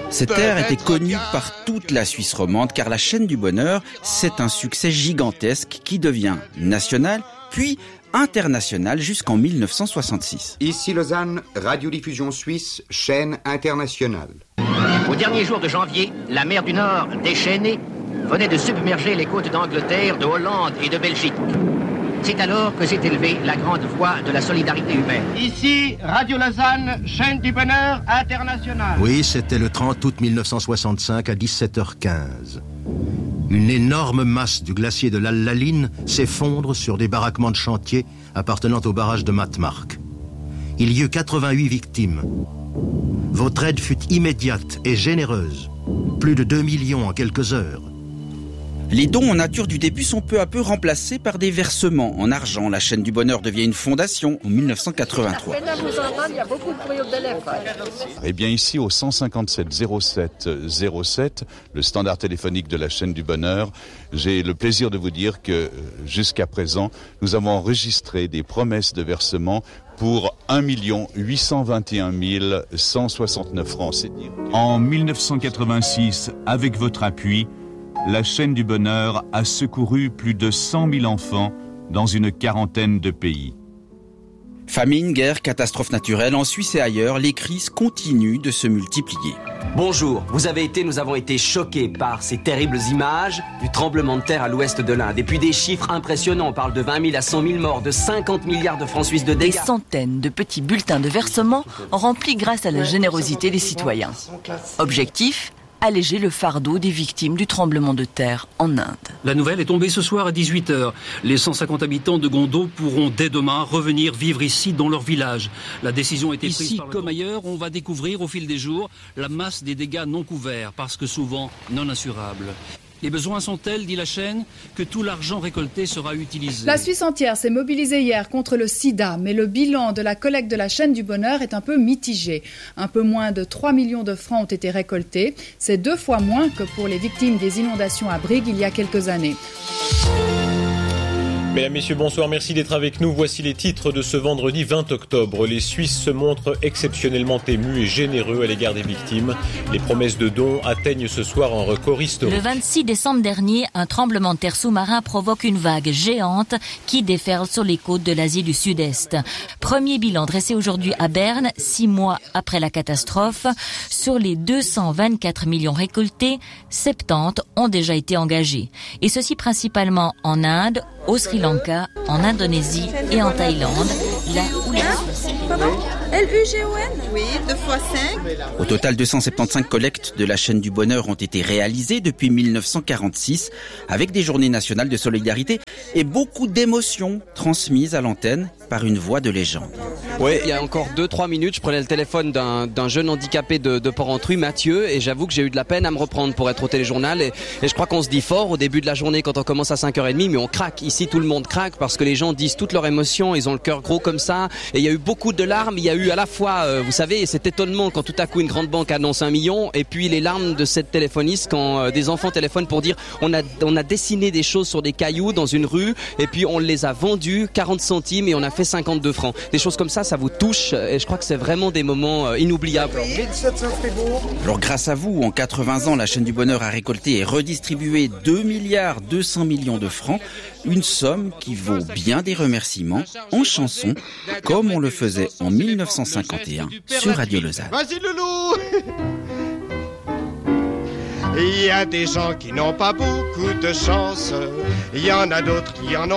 Cette terre était connue par toute la Suisse romande car la chaîne du bonheur, c'est un succès gigantesque qui devient national, puis international jusqu'en 1966. Ici Lausanne, radiodiffusion suisse, chaîne internationale. Au dernier jour de janvier, la mer du Nord, déchaînée, venait de submerger les côtes d'Angleterre, de Hollande et de Belgique. C'est alors que s'est élevée la grande voix de la solidarité humaine. Ici, Radio Lausanne, chaîne du bonheur international. Oui, c'était le 30 août 1965 à 17h15. Une énorme masse du glacier de l'Alaline s'effondre sur des baraquements de chantier appartenant au barrage de Matmark. Il y eut 88 victimes. Votre aide fut immédiate et généreuse. Plus de 2 millions en quelques heures. Les dons en nature du début sont peu à peu remplacés par des versements en argent. La chaîne du bonheur devient une fondation en 1983. Eh bien ici au 157 07 07, le standard téléphonique de la chaîne du bonheur, j'ai le plaisir de vous dire que jusqu'à présent, nous avons enregistré des promesses de versement pour 1 821 169 francs. En 1986, avec votre appui, la chaîne du bonheur a secouru plus de 100 000 enfants dans une quarantaine de pays. Famine, guerre, catastrophes naturelles, en Suisse et ailleurs, les crises continuent de se multiplier. Bonjour, nous avons été choqués par ces terribles images du tremblement de terre à l'ouest de l'Inde. Et puis des chiffres impressionnants, on parle de 20 000 à 100 000 morts, de 50 milliards de francs suisses de dégâts. Des centaines de petits bulletins de versement remplis grâce à la générosité des citoyens. Objectif ? Alléger le fardeau des victimes du tremblement de terre en Inde. La nouvelle est tombée ce soir à 18h. Les 150 habitants de Gondo pourront dès demain revenir vivre ici dans leur village. La décision a été prise ici comme ailleurs. On va découvrir au fil des jours la masse des dégâts non couverts parce que souvent non assurables. Les besoins sont tels, dit la chaîne, que tout l'argent récolté sera utilisé. La Suisse entière s'est mobilisée hier contre le sida, mais le bilan de la collecte de la chaîne du bonheur est un peu mitigé. Un peu moins de 3 millions de francs ont été récoltés. C'est 2 fois moins que pour les victimes des inondations à Brigue il y a quelques années. Mesdames, Messieurs, bonsoir, merci d'être avec nous. Voici les titres de ce vendredi 20 octobre. Les Suisses se montrent exceptionnellement émus et généreux à l'égard des victimes. Les promesses de dons atteignent ce soir un record historique. Le 26 décembre dernier, un tremblement de terre sous-marin provoque une vague géante qui déferle sur les côtes de l'Asie du Sud-Est. Premier bilan dressé aujourd'hui à Berne, 6 mois après la catastrophe. Sur les 224 millions récoltés, 70 ont déjà été engagés. Et ceci principalement en Inde, au Sri Lanka, en Indonésie et en Thaïlande, là où la Suisse... LUGON? Oui, 2 fois 5. Au total, 275 collectes de la chaîne du bonheur ont été réalisées depuis 1946, avec des journées nationales de solidarité et beaucoup d'émotions transmises à l'antenne par une voix de légende. Oui, il y a encore 2-3 minutes, je prenais le téléphone d'un jeune handicapé de Porrentruy, Mathieu, et j'avoue que j'ai eu de la peine à me reprendre pour être au téléjournal. Et je crois qu'on se dit fort au début de la journée quand on commence à 5h30, mais on craque. Ici, tout le monde craque parce que les gens disent toutes leurs émotions, ils ont le cœur gros comme ça. Et il y a eu beaucoup de larmes, il y a eu à la fois, vous savez, cet étonnement quand tout à coup une grande banque annonce 1 million, et puis les larmes de cette téléphoniste quand des enfants téléphonent pour dire on a dessiné des choses sur des cailloux dans une rue, et puis on les a vendus 40 centimes et on a fait 52 francs. Des choses comme ça vous touche, et je crois que c'est vraiment des moments inoubliables. Alors grâce à vous, en 80 ans, la chaîne du bonheur a récolté et redistribué 2 milliards 200 millions de francs, une somme qui vaut bien des remerciements en chansons, comme on le faisait en 1951 sur Radio Lausanne. Vas-y Loulou. Il y a des gens qui n'ont pas beaucoup de chance, il y en a d'autres qui en ont